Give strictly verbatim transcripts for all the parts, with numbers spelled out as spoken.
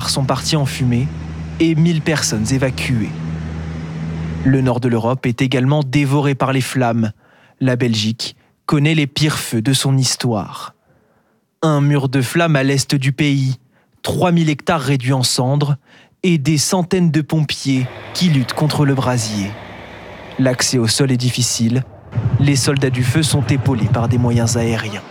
phares sont partis en fumée et mille personnes évacuées. Le nord de l'Europe est également dévoré par les flammes. La Belgique connaît les pires feux de son histoire. Un mur de flammes à l'est du pays, trois mille hectares réduits en cendres et des centaines de pompiers qui luttent contre le brasier. L'accès au sol est difficile. Les soldats du feu sont épaulés par des moyens aériens.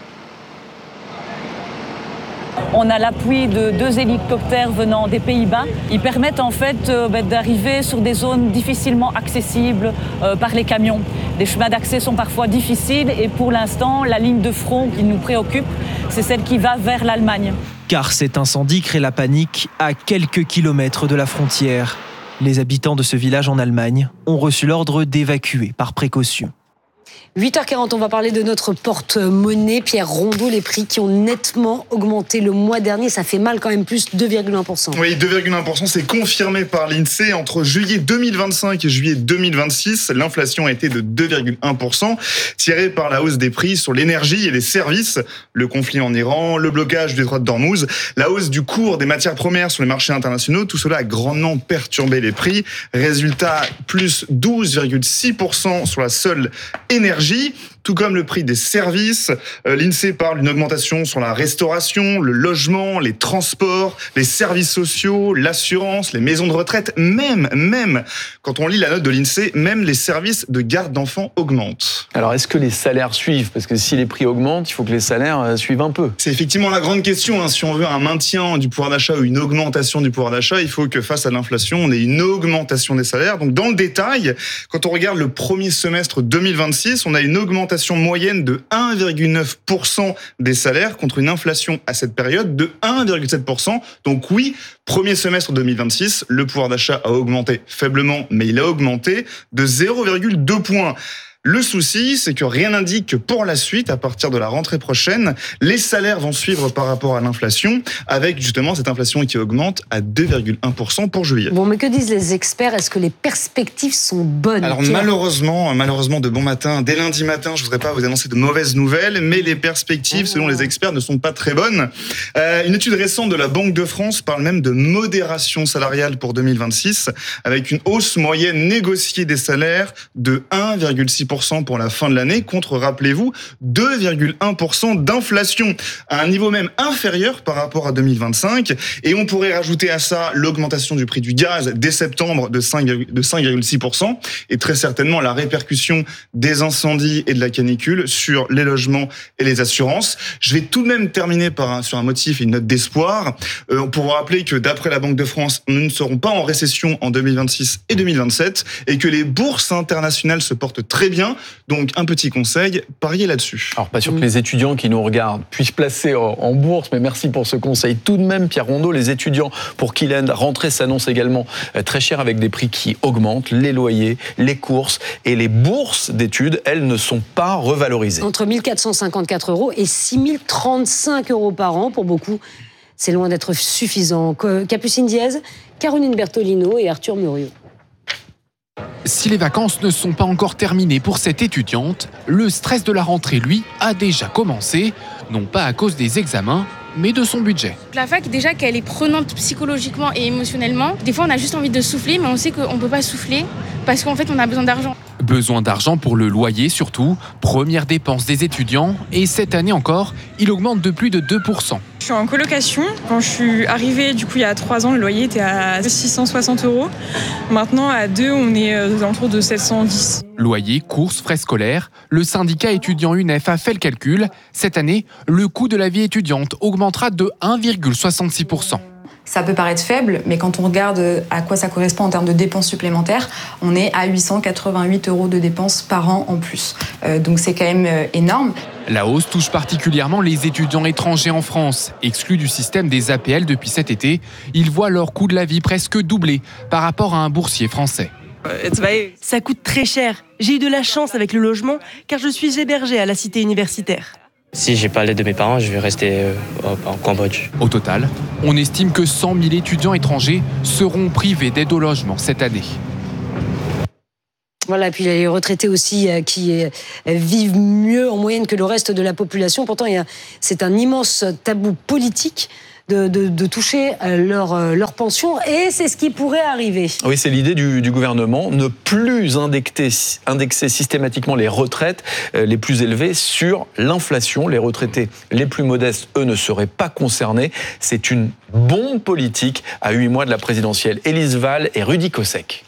On a l'appui de deux hélicoptères venant des Pays-Bas. Ils permettent en fait euh, d'arriver sur des zones difficilement accessibles euh, par les camions. Les chemins d'accès sont parfois difficiles et pour l'instant, la ligne de front qui nous préoccupe, c'est celle qui va vers l'Allemagne. Car cet incendie crée la panique à quelques kilomètres de la frontière. Les habitants de ce village en Allemagne ont reçu l'ordre d'évacuer par précaution. huit heures quarante, on va parler de notre porte-monnaie. Pierre Rondeau, les prix qui ont nettement augmenté le mois dernier, ça fait mal quand même, plus deux virgule un pour cent. Oui, deux virgule un pour cent, c'est confirmé par l'INSEE. Entre juillet deux mille vingt-cinq et juillet deux mille vingt-six, l'inflation a été de deux virgule un pour cent, tirée par la hausse des prix sur l'énergie et les services, le conflit en Iran, le blocage du détroit d'Ormuz, la hausse du cours des matières premières sur les marchés internationaux. Tout cela a grandement perturbé les prix. Résultat, plus douze virgule six pour cent sur la seule énergie. Tout comme le prix des services. L'INSEE parle d'une augmentation sur la restauration, le logement, les transports, les services sociaux, l'assurance, les maisons de retraite. Même, même, quand on lit la note de l'INSEE, même les services de garde d'enfants augmentent. Alors, est-ce que les salaires suivent ? Parce que si les prix augmentent, il faut que les salaires suivent un peu. C'est effectivement la grande question. Hein. Si on veut un maintien du pouvoir d'achat ou une augmentation du pouvoir d'achat, il faut que face à l'inflation, on ait une augmentation des salaires. Donc, dans le détail, quand on regarde le premier semestre deux mille vingt-six, on a une augmentation moyenne de un virgule neuf pour cent des salaires contre une inflation à cette période de un virgule sept pour cent. Donc oui, premier semestre deux mille vingt-six, le pouvoir d'achat a augmenté faiblement, mais il a augmenté de zéro virgule deux points. Le souci, c'est que rien n'indique que pour la suite, à partir de la rentrée prochaine, les salaires vont suivre par rapport à l'inflation, avec justement cette inflation qui augmente à deux virgule un pour cent pour juillet. Bon, mais que disent les experts ? Est-ce que les perspectives sont bonnes ? Alors Pierre ? malheureusement, malheureusement de bon matin, dès lundi matin, je voudrais pas vous annoncer de mauvaises nouvelles, mais les perspectives, selon les experts, ne sont pas très bonnes. Euh, une étude récente de la Banque de France parle même de modération salariale pour deux mille vingt-six, avec une hausse moyenne négociée des salaires de un virgule six pour cent pour la fin de l'année, contre, rappelez-vous, deux virgule un pour cent d'inflation, à un niveau même inférieur par rapport à deux mille vingt-cinq. Et on pourrait rajouter à ça l'augmentation du prix du gaz dès septembre de cinq virgule six pour cent, et très certainement la répercussion des incendies et de la canicule sur les logements et les assurances. Je vais tout de même terminer par un, sur un motif et une note d'espoir. Euh, on pourra rappeler que d'après la Banque de France, nous ne serons pas en récession en deux mille vingt-six et deux mille vingt-sept, et que les bourses internationales se portent très bien. Donc, un petit conseil, pariez là-dessus. Alors, pas sûr que les étudiants qui nous regardent puissent placer en bourse, mais merci pour ce conseil. Tout de même, Pierre Rondeau, les étudiants pour qui la rentrée s'annonce également très chère, avec des prix qui augmentent, les loyers, les courses et les bourses d'études, elles ne sont pas revalorisées. Entre mille quatre cent cinquante-quatre euros et six mille trente-cinq euros par an, pour beaucoup, c'est loin d'être suffisant. Capucine Diaz, Caroline Bertolino et Arthur Muriot. Si les vacances ne sont pas encore terminées pour cette étudiante, le stress de la rentrée, lui, a déjà commencé, non pas à cause des examens, mais de son budget. La fac, déjà qu'elle est prenante psychologiquement et émotionnellement, des fois on a juste envie de souffler, mais on sait qu'on ne peut pas souffler parce qu'en fait on a besoin d'argent. Besoin d'argent pour le loyer surtout, première dépense des étudiants, et cette année encore, il augmente de plus de deux pour cent. Je suis en colocation. Quand je suis arrivée, du coup, il y a trois ans, le loyer était à six cent soixante euros. Maintenant, à deux, on est aux alentours de sept cent dix. Loyer, courses, frais scolaires, le syndicat étudiant U N E F a fait le calcul. Cette année, le coût de la vie étudiante augmentera de un virgule soixante-six pour cent. Ça peut paraître faible, mais quand on regarde à quoi ça correspond en termes de dépenses supplémentaires, on est à huit cent quatre-vingt-huit euros de dépenses par an en plus. Euh, donc c'est quand même euh, énorme. La hausse touche particulièrement les étudiants étrangers en France. Exclus du système des A P L depuis cet été, ils voient leur coût de la vie presque doubler par rapport à un boursier français. Ça coûte très cher. J'ai eu de la chance avec le logement car je suis hébergée à la cité universitaire. Si j'ai pas l'aide de mes parents, je vais rester euh, en Cambodge. Au total, on estime que cent mille étudiants étrangers seront privés d'aide au logement cette année. Voilà, puis il y a les retraités aussi euh, qui euh, vivent mieux en moyenne que le reste de la population. Pourtant, il y a, c'est un immense tabou politique de, de, de toucher leur, leur pension, et c'est ce qui pourrait arriver. Oui, c'est l'idée du, du gouvernement, ne plus indexer, indexer systématiquement les retraites les plus élevées sur l'inflation. Les retraités les plus modestes, eux, ne seraient pas concernés. C'est une bombe politique à huit mois de la présidentielle. Élise Val et Rudy Kossek.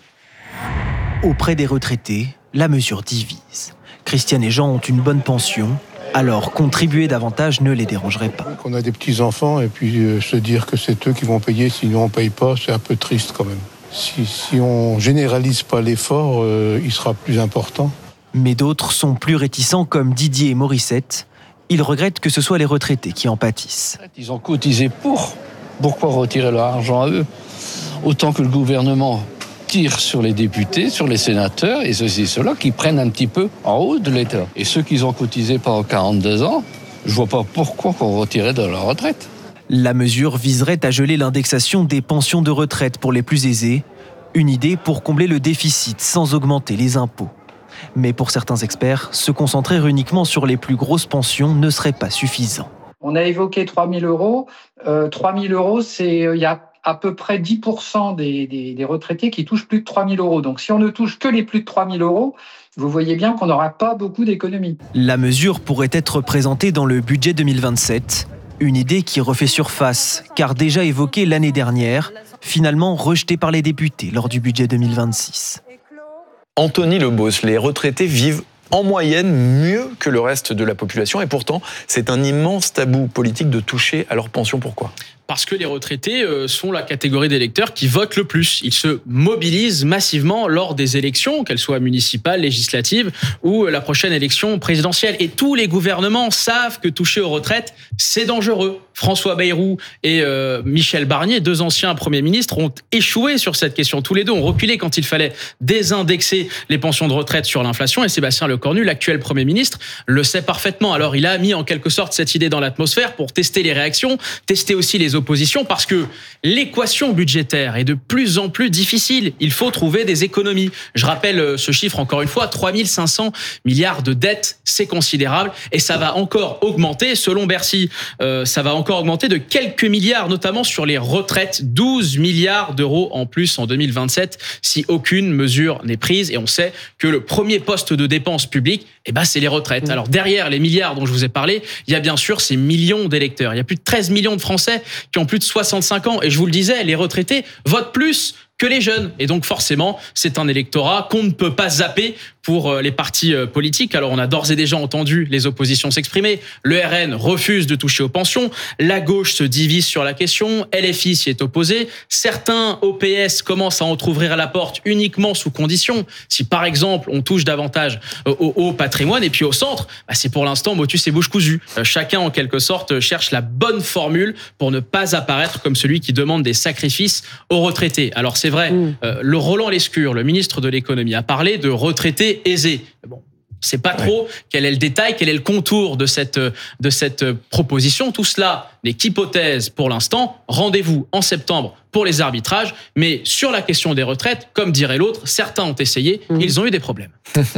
Auprès des retraités, la mesure divise. Christiane et Jean ont une bonne pension, alors contribuer davantage ne les dérangerait pas. On a des petits-enfants et puis euh, se dire que c'est eux qui vont payer, sinon on ne paye pas, c'est un peu triste quand même. Si, si on ne généralise pas l'effort, euh, il sera plus important. Mais d'autres sont plus réticents, comme Didier et Morissette. Ils regrettent que ce soit les retraités qui en pâtissent. Ils ont cotisé pour. Pourquoi retirer leur argent à eux ? Autant que le gouvernement tire sur les députés, sur les sénateurs, et ceux-ci, ceux-là qui prennent un petit peu en haut de l'État. Et ceux qui ont cotisé pendant quarante-deux ans, je ne vois pas pourquoi qu'on retirait de leur retraite. La mesure viserait à geler l'indexation des pensions de retraite pour les plus aisés, une idée pour combler le déficit sans augmenter les impôts. Mais pour certains experts, se concentrer uniquement sur les plus grosses pensions ne serait pas suffisant. On a évoqué trois mille euros. Euh, trois mille euros, c'est il y a à peu près dix pour cent des, des, des retraités qui touchent plus de trois mille euros. Donc si on ne touche que les plus de trois mille euros, vous voyez bien qu'on n'aura pas beaucoup d'économies. La mesure pourrait être présentée dans le budget deux mille vingt-sept. Une idée qui refait surface, car déjà évoquée l'année dernière, finalement rejetée par les députés lors du budget deux mille vingt-six. Anthony Lebos, les retraités vivent en moyenne mieux que le reste de la population, et pourtant c'est un immense tabou politique de toucher à leur pension. Pourquoi ? Parce que les retraités sont la catégorie d'électeurs qui votent le plus. Ils se mobilisent massivement lors des élections, qu'elles soient municipales, législatives ou la prochaine élection présidentielle. Et tous les gouvernements savent que toucher aux retraites, c'est dangereux. François Bayrou et euh, Michel Barnier, deux anciens premiers ministres, ont échoué sur cette question. Tous les deux ont reculé quand il fallait désindexer les pensions de retraite sur l'inflation. Et Sébastien Lecornu, l'actuel Premier ministre, le sait parfaitement. Alors il a mis en quelque sorte cette idée dans l'atmosphère pour tester les réactions, tester aussi les opposition, parce que l'équation budgétaire est de plus en plus difficile. Il faut trouver des économies. Je rappelle ce chiffre encore une fois, trois mille cinq cents milliards de dettes, c'est considérable, et ça va encore augmenter selon Bercy. Euh, ça va encore augmenter de quelques milliards, notamment sur les retraites, douze milliards d'euros en plus en deux mille vingt-sept, si aucune mesure n'est prise. Et on sait que le premier poste de dépenses publiques, eh ben, c'est les retraites. Alors derrière les milliards dont je vous ai parlé, il y a bien sûr ces millions d'électeurs. Il y a plus de treize millions de Français qui ont plus de soixante-cinq ans. Et je vous le disais, les retraités votent plus que les jeunes. Et donc forcément, c'est un électorat qu'on ne peut pas zapper pour les partis politiques. Alors on a d'ores et déjà entendu les oppositions s'exprimer. Le R N refuse de toucher aux pensions. La gauche se divise sur la question. L F I s'y est opposé. Certains O P S commencent à entrouvrir la porte uniquement sous condition. Si par exemple on touche davantage au, au patrimoine, et puis au centre, bah c'est pour l'instant motus et bouche cousue. Chacun en quelque sorte cherche la bonne formule pour ne pas apparaître comme celui qui demande des sacrifices aux retraités. Alors c'est vrai, mmh. euh, le Roland Lescure, le ministre de l'économie, a parlé de retraités aisés. Bon, c'est pas trop ouais. quel est le détail, quel est le contour de cette de cette proposition. Tout cela n'est qu'hypothèse pour l'instant. Rendez-vous en septembre pour les arbitrages, mais sur la question des retraites, comme dirait l'autre, certains ont essayé, mmh. ils ont eu des problèmes.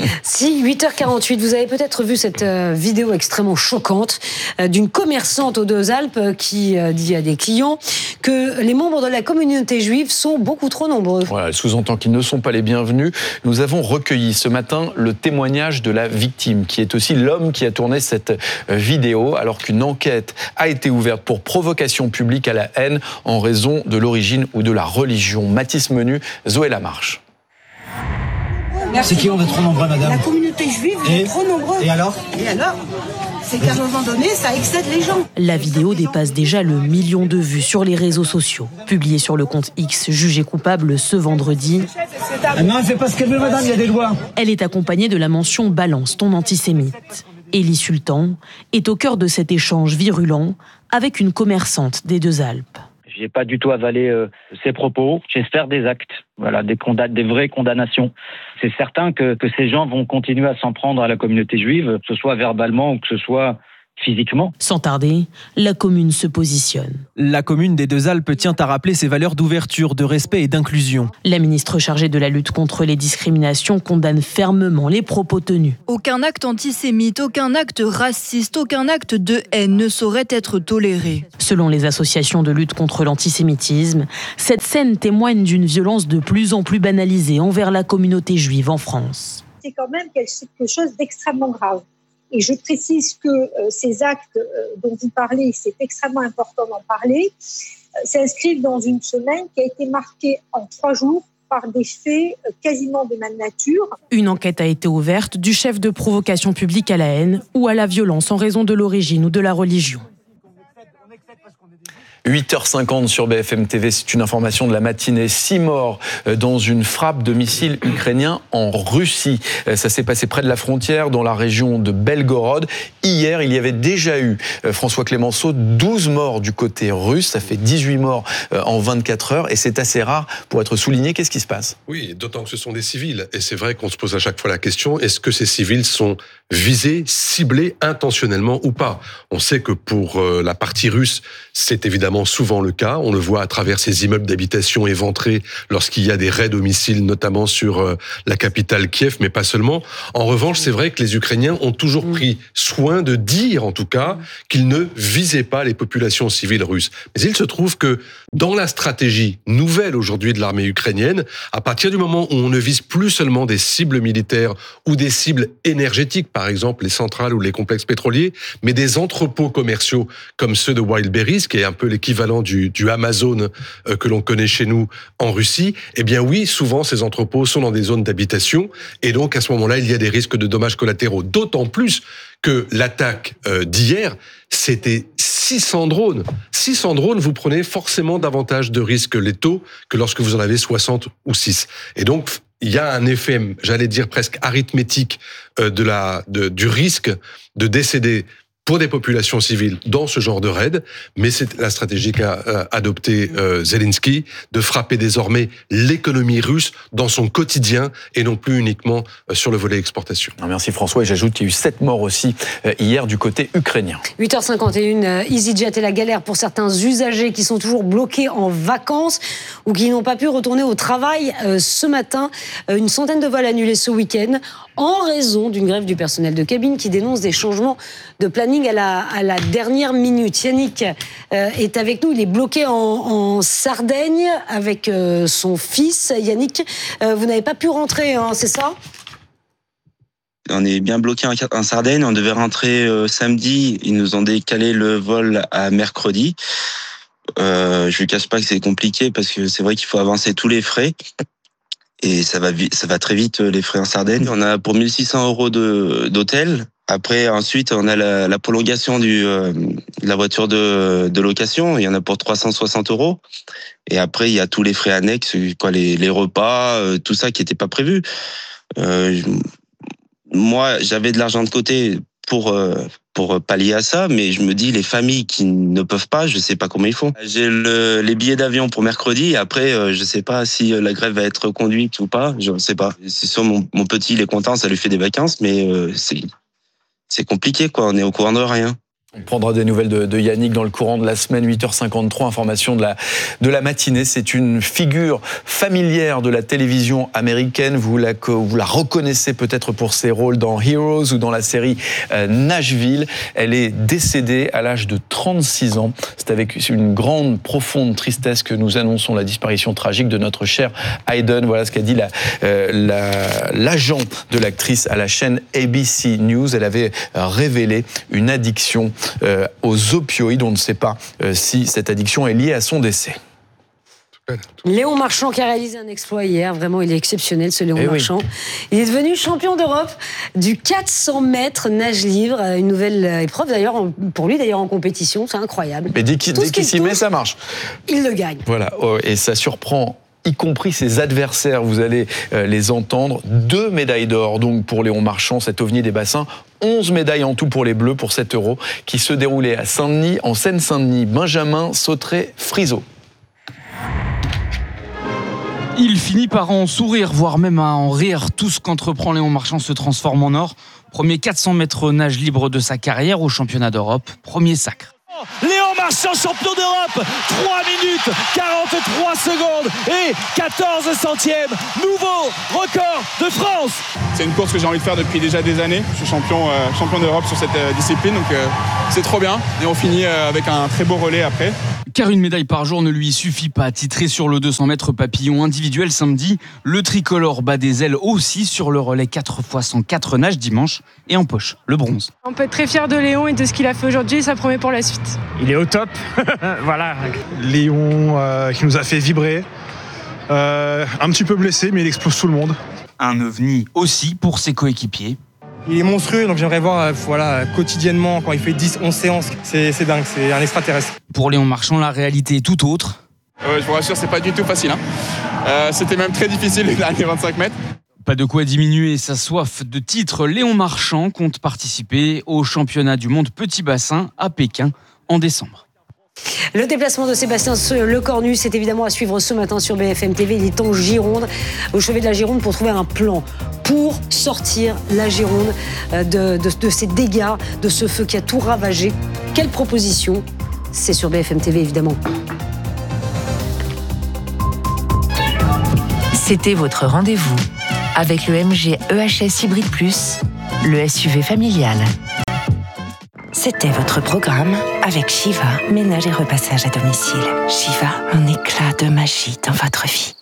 Si, huit heures quarante-huit, vous avez peut-être vu cette euh, vidéo extrêmement choquante euh, d'une commerçante aux Deux-Alpes euh, qui euh, dit à des clients que les membres de la communauté juive sont beaucoup trop nombreux. Voilà, elle sous-entend qu'ils ne sont pas les bienvenus. Nous avons recueilli ce matin le témoignage de la victime, qui est aussi l'homme qui a tourné cette vidéo, alors qu'une enquête a été ouverte pour provocation publique à la haine en raison de l'origine ou de la religion. Mathis Menu, Zoé Lamarche. C'est qui on est trop nombreux, madame ? La communauté juive et est trop nombreux. Et alors ? Et alors ? C'est qu'à un moment donné, ça excède les gens. La vidéo dépasse déjà le million de vues sur les réseaux sociaux. Publiée sur le compte X, jugée coupable ce vendredi. Non, elle fait pas ce qu'elle veut, madame, il y a des lois. Elle est accompagnée de la mention « Balance ton antisémite ». Élie Sultan est au cœur de cet échange virulent avec une commerçante des Deux-Alpes. J'ai pas du tout avalé euh, ces propos. J'espère des actes, voilà, des, conda- des vraies condamnations. C'est certain que, que ces gens vont continuer à s'en prendre à la communauté juive, que ce soit verbalement ou que ce soit physiquement. Sans tarder, la commune se positionne. La commune des Deux-Alpes tient à rappeler ses valeurs d'ouverture, de respect et d'inclusion. La ministre chargée de la lutte contre les discriminations condamne fermement les propos tenus. Aucun acte antisémite, aucun acte raciste, aucun acte de haine ne saurait être toléré. Selon les associations de lutte contre l'antisémitisme, cette scène témoigne d'une violence de plus en plus banalisée envers la communauté juive en France. C'est quand même quelque chose d'extrêmement grave. Et je précise que euh, ces actes euh, dont vous parlez, c'est extrêmement important d'en parler, euh, s'inscrivent dans une semaine qui a été marquée en trois jours par des faits euh, quasiment de même nature. Une enquête a été ouverte du chef de provocation publique à la haine ou à la violence en raison de l'origine ou de la religion. huit heures cinquante sur B F M T V, c'est une information de la matinée. Six morts dans une frappe de missiles ukrainiens en Russie. Ça s'est passé près de la frontière, dans la région de Belgorod. Hier, il y avait déjà eu, François Clémenceau, douze morts du côté russe. Ça fait dix-huit morts en vingt-quatre heures et c'est assez rare pour être souligné. Qu'est-ce qui se passe ? Oui, d'autant que ce sont des civils. Et c'est vrai qu'on se pose à chaque fois la question, est-ce que ces civils sont visés, ciblés intentionnellement ou pas ? On sait que pour la partie russe, c'est évidemment souvent le cas. On le voit à travers ces immeubles d'habitation éventrés lorsqu'il y a des raids aux missiles, notamment sur la capitale Kiev, mais pas seulement. En revanche, c'est vrai que les Ukrainiens ont toujours pris soin de dire, en tout cas, qu'ils ne visaient pas les populations civiles russes. Mais il se trouve que dans la stratégie nouvelle aujourd'hui de l'armée ukrainienne, à partir du moment où on ne vise plus seulement des cibles militaires ou des cibles énergétiques, par exemple les centrales ou les complexes pétroliers, mais des entrepôts commerciaux comme ceux de Wildberries, qui est un peu l'équivalent du, du Amazon euh, que l'on connaît chez nous en Russie, eh bien oui, souvent ces entrepôts sont dans des zones d'habitation et donc à ce moment-là, il y a des risques de dommages collatéraux. D'autant plus que l'attaque euh, d'hier, c'était six cents drones. six cents drones, vous prenez forcément davantage de risques létaux que lorsque vous en avez soixante ou six. Et donc, il y a un effet, j'allais dire presque arithmétique, euh, de la, de, du risque de décéder pour des populations civiles dans ce genre de raid, mais c'est la stratégie qu'a euh, adoptée euh, Zelensky, de frapper désormais l'économie russe dans son quotidien et non plus uniquement euh, sur le volet exportation. Merci François, et j'ajoute qu'il y a eu sept morts aussi euh, hier du côté ukrainien. huit heures cinquante et une, euh, EasyJet et la galère pour certains usagers qui sont toujours bloqués en vacances ou qui n'ont pas pu retourner au travail euh, ce matin. Euh, une centaine de vols annulés ce week-end en raison d'une grève du personnel de cabine qui dénonce des changements de planning à la, à la dernière minute. Yannick euh, est avec nous, il est bloqué en, en Sardaigne avec euh, son fils. Yannick, euh, vous n'avez pas pu rentrer, hein, c'est ça ? On est bien bloqué en Sardaigne, on devait rentrer euh, samedi, ils nous ont décalé le vol à mercredi. Euh, je ne cache pas que c'est compliqué parce que c'est vrai qu'il faut avancer tous les frais. Et ça va, ça va très vite, les frais en Sardaigne. On a pour mille six cents euros de, d'hôtel. Après, ensuite, on a la, la prolongation du, euh, de la voiture de, de location. Il y en a pour trois cent soixante euros. Et après, il y a tous les frais annexes, quoi, les, les repas, euh, tout ça qui n'était pas prévu. Euh, moi, j'avais de l'argent de côté pour euh, pour pallier à ça, mais je me dis, les familles qui ne peuvent pas, je sais pas comment ils font. J'ai le, les billets d'avion pour mercredi, et après, euh, je sais pas si la grève va être conduite ou pas, je ne sais pas. C'est sûr, mon, mon petit, il est content, ça lui fait des vacances, mais euh, c'est, c'est compliqué, quoi, on est au courant de rien. On prendra des nouvelles de, de Yannick dans le courant de la semaine. Huit heures cinquante-trois, information de la, de la matinée. C'est une figure familière de la télévision américaine. Vous la, vous la reconnaissez peut-être pour ses rôles dans Heroes ou dans la série euh, Nashville. Elle est décédée à l'âge de trente-six ans. C'est avec une grande, profonde tristesse que nous annonçons la disparition tragique de notre chère Hayden. Voilà ce qu'a dit la, euh, la, l'agent de l'actrice à la chaîne A B C News. Elle avait révélé une addiction Euh, aux opioïdes. On ne sait pas euh, si cette addiction est liée à son décès. Léon Marchand qui a réalisé un exploit hier, vraiment il est exceptionnel ce Léon Eh Marchand. Oui. Il est devenu champion d'Europe du quatre cents mètres nage libre, une nouvelle épreuve d'ailleurs pour lui d'ailleurs en compétition, c'est incroyable. Mais dès qu'il, dès qu'il s'y met, ça marche. Il le gagne. Voilà, et ça surprend y compris ses adversaires, vous allez les entendre. Deux médailles d'or donc pour Léon Marchand, cet ovni des bassins. onze médailles en tout pour les Bleus pour cet Euro qui se déroulait à Saint-Denis, en Seine-Saint-Denis. Benjamin Sautré-Friseau. Il finit par en sourire, voire même à en rire. Tout ce qu'entreprend Léon Marchand se transforme en or. Premier quatre cents mètres nage libre de sa carrière au championnat d'Europe. Premier sacre. Léon Marchand, champion d'Europe, trois minutes quarante-trois secondes et quatorze centièmes, nouveau record de France. C'est une course que j'ai envie de faire depuis déjà des années. Je suis champion, euh, champion d'Europe sur cette euh, discipline, donc euh, c'est trop bien. Et on finit euh, avec un très beau relais après. Car une médaille par jour ne lui suffit pas. Titré sur le deux cents mètres papillon individuel samedi, le tricolore bat des ailes aussi sur le relais quatre fois cent quatre nage dimanche et en poche le bronze. On peut être très fier de Léon et de ce qu'il a fait aujourd'hui, ça promet pour la suite. Il est au top, voilà. Léon euh, qui nous a fait vibrer, euh, un petit peu blessé mais il explose tout le monde. Un ovni aussi pour ses coéquipiers. Il est monstrueux, donc j'aimerais voir euh, voilà, quotidiennement quand il fait dix onze séances. C'est, c'est dingue, c'est un extraterrestre. Pour Léon Marchand, la réalité est tout autre. Euh, je vous rassure, c'est pas du tout facile. Hein. Euh, c'était même très difficile les derniers vingt-cinq mètres. Pas de quoi diminuer sa soif de titre. Léon Marchand compte participer au championnat du monde petit bassin à Pékin en décembre. Le déplacement de Sébastien Lecornu, c'est évidemment à suivre ce matin sur B F M T V. Il est en Gironde, au chevet de la Gironde, pour trouver un plan pour sortir la Gironde de, de, de ces dégâts, de ce feu qui a tout ravagé. Quelle proposition? C'est sur B F M T V, évidemment. C'était votre rendez-vous avec le M G E H S Hybrid Plus, le S U V familial. C'était votre programme avec Shiva, ménage et repassage à domicile. Shiva, un éclat de magie dans votre vie.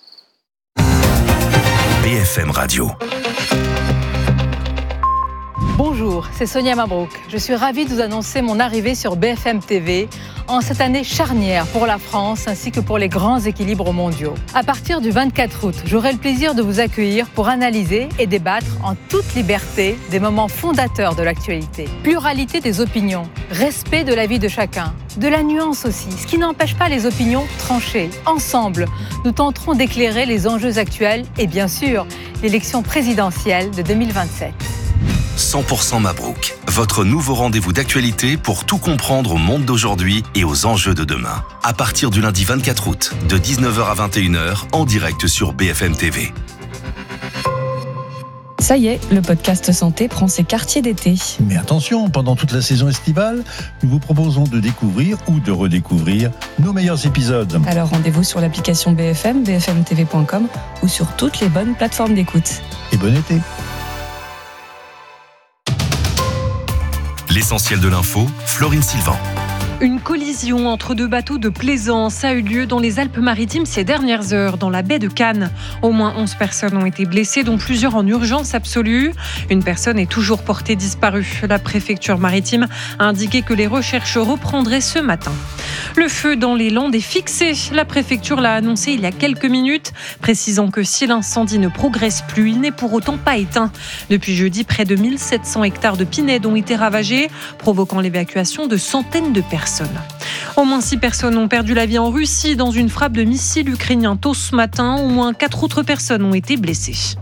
B F M Radio. Bonjour, c'est Sonia Mabrouk. Je suis ravie de vous annoncer mon arrivée sur B F M T V en cette année charnière pour la France ainsi que pour les grands équilibres mondiaux. À partir du vingt-quatre août, j'aurai le plaisir de vous accueillir pour analyser et débattre en toute liberté des moments fondateurs de l'actualité. Pluralité des opinions, respect de la vie de chacun, de la nuance aussi, ce qui n'empêche pas les opinions tranchées. Ensemble, nous tenterons d'éclairer les enjeux actuels et bien sûr, l'élection présidentielle de deux mille vingt-sept. cent pour cent Mabrouk, votre nouveau rendez-vous d'actualité pour tout comprendre au monde d'aujourd'hui et aux enjeux de demain. À partir du lundi vingt-quatre août, de dix-neuf heures à vingt et une heures, en direct sur B F M T V. Ça y est, le podcast santé prend ses quartiers d'été. Mais attention, pendant toute la saison estivale, nous vous proposons de découvrir ou de redécouvrir nos meilleurs épisodes. Alors rendez-vous sur l'application B F M, b f m t v point com ou sur toutes les bonnes plateformes d'écoute. Et bon été. L'essentiel de l'info, Florine Sylvain. Une collision entre deux bateaux de plaisance a eu lieu dans les Alpes-Maritimes ces dernières heures, dans la baie de Cannes. Au moins onze personnes ont été blessées, dont plusieurs en urgence absolue. Une personne est toujours portée disparue. La préfecture maritime a indiqué que les recherches reprendraient ce matin. Le feu dans les Landes est fixé. La préfecture l'a annoncé il y a quelques minutes, précisant que si l'incendie ne progresse plus, il n'est pour autant pas éteint. Depuis jeudi, près de mille sept cents hectares de pinèdes ont été ravagés, provoquant l'évacuation de centaines de personnes. Au moins six personnes ont perdu la vie en Russie dans une frappe de missiles ukrainiens tôt ce matin. Au moins quatre autres personnes ont été blessées.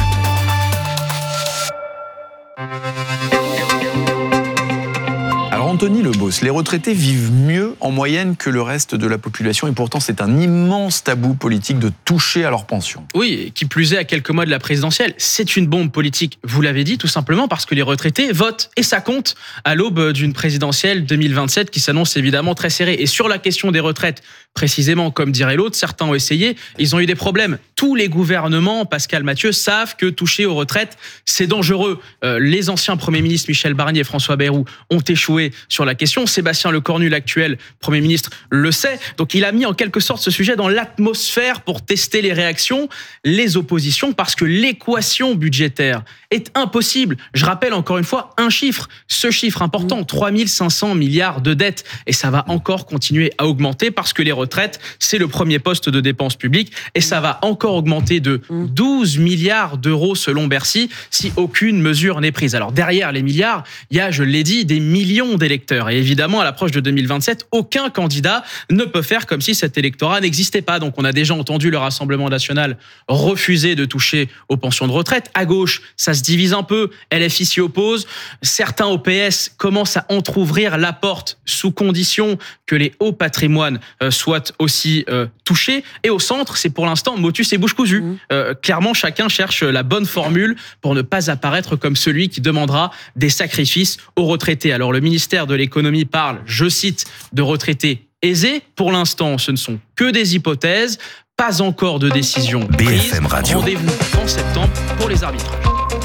Alors Anthony Lebos, les retraités vivent mieux en moyenne que le reste de la population et pourtant c'est un immense tabou politique de toucher à leur pension. Oui, et qui plus est à quelques mois de la présidentielle, c'est une bombe politique. Vous l'avez dit, tout simplement parce que les retraités votent et ça compte à l'aube d'une présidentielle deux mille vingt-sept qui s'annonce évidemment très serrée. Et sur la question des retraites, précisément comme dirait l'autre, certains ont essayé, ils ont eu des problèmes. Tous les gouvernements, Pascal Mathieu, savent que toucher aux retraites, c'est dangereux. Euh, les anciens premiers ministres Michel Barnier et François Bayrou ont échoué sur la question. Sébastien Lecornu, l'actuel Premier ministre, le sait. Donc il a mis en quelque sorte ce sujet dans l'atmosphère pour tester les réactions, les oppositions, parce que l'équation budgétaire est impossible. Je rappelle encore une fois un chiffre, ce chiffre important, trois mille cinq cents milliards de dettes. Et ça va encore continuer à augmenter parce que les retraites, c'est le premier poste de dépenses publiques et ça va encore augmenter de douze milliards d'euros selon Bercy si aucune mesure n'est prise. Alors derrière les milliards, il y a, je l'ai dit, des millions d'électeurs électeurs. Et évidemment, à l'approche de deux mille vingt-sept, aucun candidat ne peut faire comme si cet électorat n'existait pas. Donc on a déjà entendu le Rassemblement national refuser de toucher aux pensions de retraite. À gauche, ça se divise un peu. L F I s'y oppose. Certains au P S commencent à entrouvrir la porte sous condition que les hauts patrimoines euh, soient aussi euh, touchés. Et au centre, c'est pour l'instant motus et bouche cousue. Mmh. Euh, clairement, chacun cherche la bonne formule pour ne pas apparaître comme celui qui demandera des sacrifices aux retraités. Alors le ministère de l'économie parle, je cite, de retraités aisés. Pour l'instant, ce ne sont que des hypothèses, pas encore de décision prise. B F M Radio. Rendez-vous en septembre pour les arbitrages.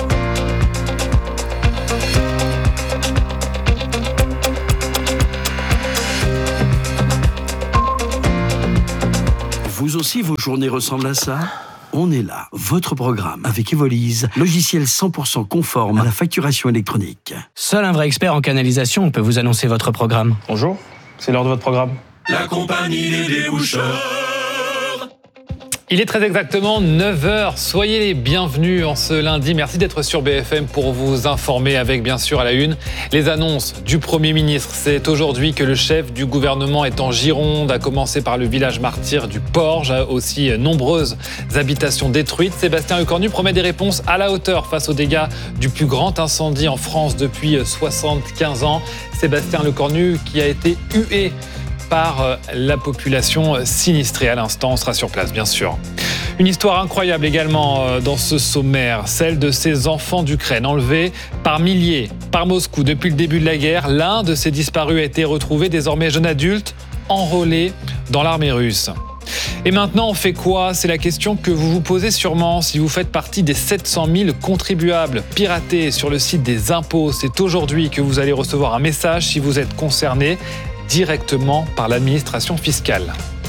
Vous aussi, vos journées ressemblent à ça ? On est là, votre programme, avec Evolise, logiciel cent pour cent conforme à la facturation électronique. Seul un vrai expert en canalisation peut vous annoncer votre programme. Bonjour, c'est l'heure de votre programme. La compagnie des déboucheurs. Il est très exactement neuf heures. Soyez les bienvenus en ce lundi. Merci d'être sur B F M pour vous informer avec, bien sûr, à la une, les annonces du Premier ministre. C'est aujourd'hui que le chef du gouvernement est en Gironde, à commencer par le village martyr du Porge, aussi nombreuses habitations détruites. Sébastien Lecornu promet des réponses à la hauteur face aux dégâts du plus grand incendie en France depuis soixante-quinze ans. Sébastien Lecornu qui a été hué par la population sinistrée. À l'instant, on sera sur place, bien sûr. Une histoire incroyable également dans ce sommaire, celle de ces enfants d'Ukraine enlevés par milliers par Moscou depuis le début de la guerre. L'un de ces disparus a été retrouvé, désormais jeune adulte, enrôlé dans l'armée russe. Et maintenant, on fait quoi ? C'est la question que vous vous posez sûrement si vous faites partie des sept cent mille contribuables piratés sur le site des impôts. C'est aujourd'hui que vous allez recevoir un message si vous êtes concerné directement par l'administration fiscale.